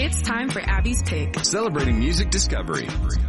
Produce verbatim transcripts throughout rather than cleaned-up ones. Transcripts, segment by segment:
It's time for Abby's Pick. Celebrating music discovery.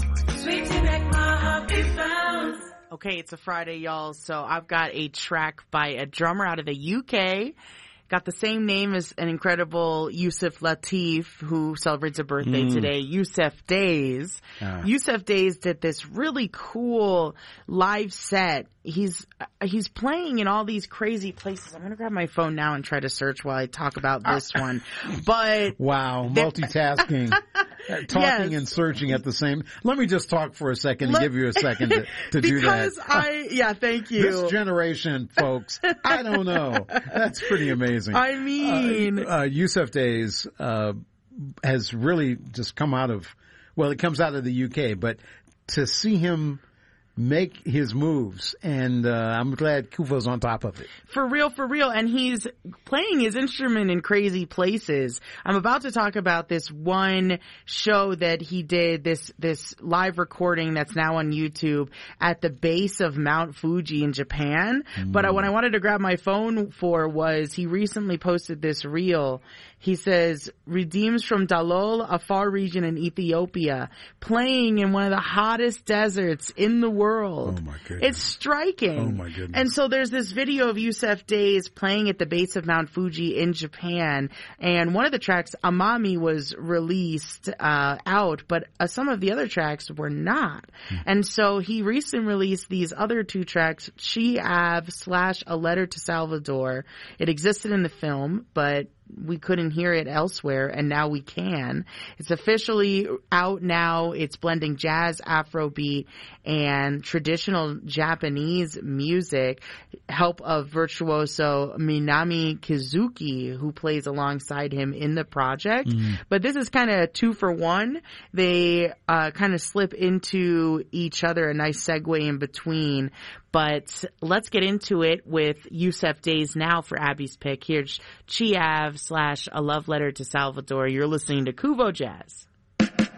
Okay, it's a Friday, y'all, so I've got a track by a drummer out of the U K. Got the same name as an incredible Yusuf Lateef, who celebrates a birthday mm. today, Yusuf Days. Uh. Yusuf Days did this really cool live set. He's he's playing in all these crazy places. I'm going to grab my phone now and try to search while I talk about this uh. one. But wow, multitasking. Talking yes. and searching at the same. Let me just talk for a second and Let, give you a second to, to do that. Because I, yeah, thank you. This generation, folks, I don't know. That's pretty amazing. I mean, uh, uh, Yusuf Days uh, has really just come out of. Well, it comes out of the U K, but to see him make his moves, and uh, I'm glad Kufo's on top of it. For real, for real. And he's playing his instrument in crazy places. I'm about to talk about this one show that he did, this this live recording that's now on YouTube at the base of Mount Fuji in Japan. Mm. But what I wanted to grab my phone for was he recently posted this reel. He says, redeems from Dalol, a far region in Ethiopia, playing in one of the hottest deserts in the world. Oh my goodness. It's striking. Oh my goodness. And so there's this video of Yusuf Days playing at the base of Mount Fuji in Japan. And one of the tracks, Amami, was released uh, out, but uh, some of the other tracks were not. Hmm. And so he recently released these other two tracks, Chi Av slash A Letter to Salvador. It existed in the film, but we couldn't hear it elsewhere, and now we can. It's officially out now. It's blending jazz, Afrobeat, and traditional Japanese music. Help of virtuoso Minami Kizuki, who plays alongside him in the project. Mm-hmm. But this is kind of two for one. They uh, kind of slip into each other, a nice segue in between. But let's get into it with Yusuf Days now for Abby's Pick. Here's Chi Av slash A Love Letter to Salvador. You're listening to Kuvo Jazz.